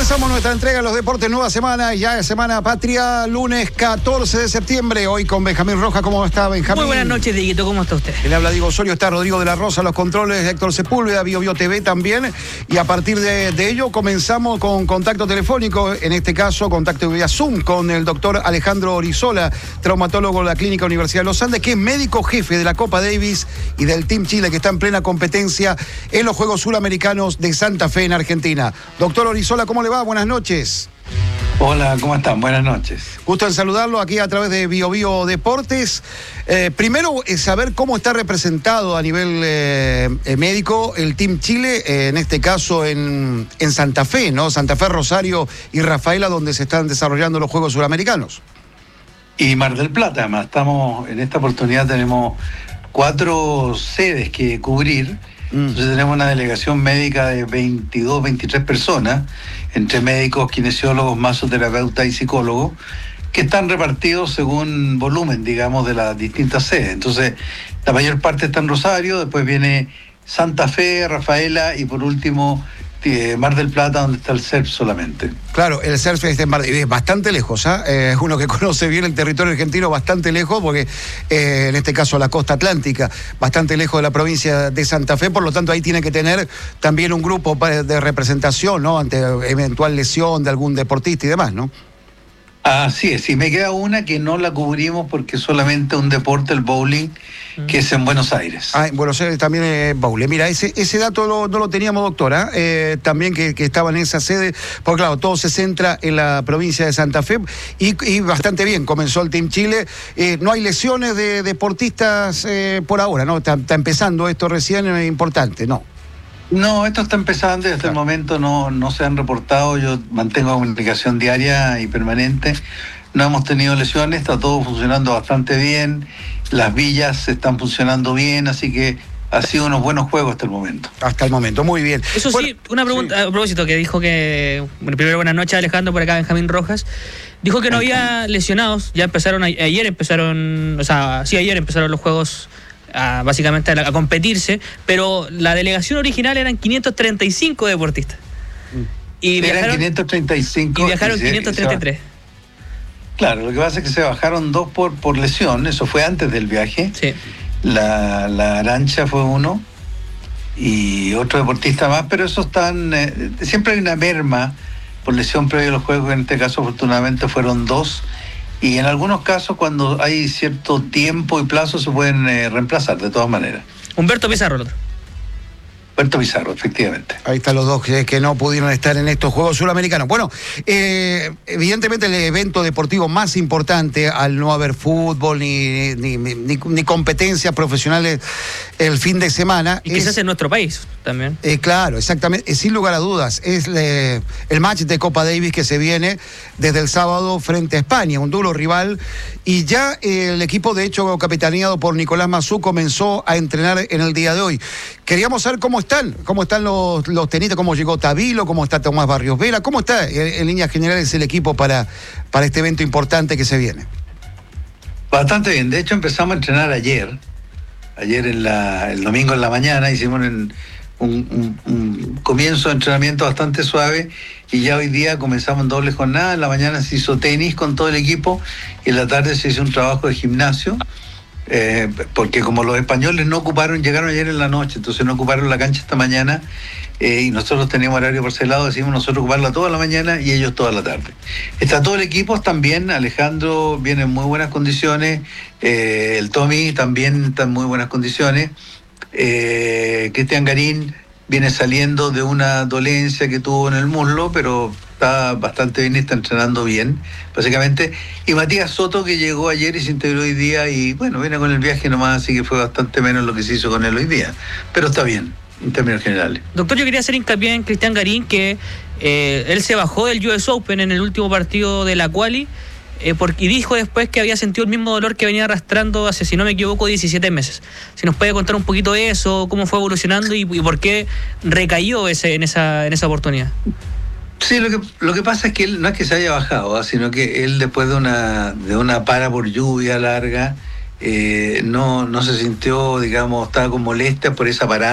Comenzamos nuestra entrega en los deportes, nueva semana, ya es semana patria, lunes 14 de septiembre, hoy con Benjamín Rojas. ¿Cómo está, Benjamín? Muy buenas noches, Dieguito, ¿cómo está usted? Le habla Diego Osorio, está Rodrigo de la Rosa, los controles, Héctor Sepúlveda, BioBio TV también, y a partir de ello comenzamos con contacto telefónico, en este caso contacto vía Zoom con el doctor Alejandro Orizola, traumatólogo de la Clínica Universidad de los Andes, que es médico jefe de la Copa Davis y del Team Chile, que está en plena competencia en los Juegos Suramericanos de Santa Fe en Argentina. Doctor Orizola, ¿cómo le va? Buenas noches. Hola, ¿cómo están? Buenas noches. Gusto en saludarlo aquí a través de BioBio Deportes. Primero, saber cómo está representado a nivel médico el Team Chile, en este caso en Santa Fe, ¿no? Santa Fe, Rosario y Rafaela, donde se están desarrollando los Juegos Suramericanos. Y Mar del Plata, además, en esta oportunidad tenemos 4 sedes que cubrir. Entonces tenemos una delegación médica de 22, 23 personas, entre médicos, kinesiólogos, masoterapeutas y psicólogos, que están repartidos según volumen, digamos, de las distintas sedes. Entonces, la mayor parte está en Rosario, después viene Santa Fe, Rafaela y por último Mar del Plata, donde está el CERF solamente. Claro, el CERF está en Mar del Plata, es bastante lejos, ¿eh? Es uno que conoce bien el territorio argentino, bastante lejos, porque en este caso la costa atlántica, bastante lejos de la provincia de Santa Fe, por lo tanto ahí tiene que tener también un grupo de representación, ¿no? Ante eventual lesión de algún deportista y demás, ¿no? Así es, y me queda una que no la cubrimos porque es solamente un deporte, el bowling, que es en Buenos Aires. En Buenos Aires también es bowling. Mira, ese dato no lo teníamos, doctora, también que estaba en esa sede, porque claro, todo se centra en la provincia de Santa Fe y bastante bien, comenzó el Team Chile. No hay lesiones de deportistas por ahora, ¿no? Está empezando esto recién, es importante, ¿no? No, esto está empezando y hasta el momento no se han reportado. Yo mantengo comunicación diaria y permanente. No hemos tenido lesiones, está todo funcionando bastante bien. Las villas están funcionando bien, así que ha sido unos buenos juegos hasta el momento. Hasta el momento, muy bien. Eso sí, una pregunta a propósito, que dijo que... Bueno, primero buenas noches, Alejandro, por acá Benjamín Rojas. Dijo que no había lesionados, ya empezaron, ayer empezaron los juegos básicamente a competirse, pero la delegación original eran 535 deportistas. Y eran 535. Y viajaron 533. Claro, lo que pasa es que se bajaron 2 por lesión, eso fue antes del viaje. Sí. La Arancha fue uno y otro deportista más, pero esos están... siempre hay una merma por lesión previa a los juegos, en este caso afortunadamente fueron 2. Y en algunos casos, cuando hay cierto tiempo y plazo, se pueden reemplazar de todas maneras. Humberto Pizarro, el otro. Humberto Pizarro, efectivamente. Ahí están los dos que no pudieron estar en estos Juegos Suramericanos. Bueno, evidentemente el evento deportivo más importante, al no haber fútbol ni competencias profesionales el fin de semana. Y quizás en nuestro país también. Claro, exactamente, sin lugar a dudas. Es el match de Copa Davis que se viene desde el sábado frente a España, un duro rival. Y ya el equipo, de hecho, capitaneado por Nicolás Massú, comenzó a entrenar en el día de hoy. Queríamos saber cómo están los tenistas, cómo llegó Tabilo, cómo está Tomás Barrios Vela, cómo está en líneas generales el equipo para este evento importante que se viene. Bastante bien, de hecho empezamos a entrenar ayer el domingo en la mañana, hicimos un comienzo de entrenamiento bastante suave y ya hoy día comenzamos en doble jornada. En la mañana se hizo tenis con todo el equipo y en la tarde se hizo un trabajo de gimnasio. Porque como los españoles llegaron ayer en la noche, entonces no ocuparon la cancha esta mañana, y nosotros teníamos horario parcelado, decidimos nosotros ocuparla toda la mañana y ellos toda la tarde. Está todo el equipo, están bien, Alejandro viene en muy buenas condiciones, el Tommy también está en muy buenas condiciones, Cristian Garín viene saliendo de una dolencia que tuvo en el muslo, pero está bastante bien y está entrenando bien, básicamente. Y Matías Soto, que llegó ayer y se integró hoy día, y bueno, viene con el viaje nomás, así que fue bastante menos lo que se hizo con él hoy día. Pero está bien, en términos generales. Doctor, yo quería hacer hincapié en Cristian Garín, que él se bajó del US Open en el último partido de la quali, y dijo después que había sentido el mismo dolor que venía arrastrando hace, si no me equivoco, 17 meses. Si nos puede contar un poquito de eso, cómo fue evolucionando y por qué recayó en esa oportunidad. Sí, lo que pasa es que él no es que se haya bajado, sino que él después de una para por lluvia larga, no se sintió, digamos, estaba con molestias por esa parada.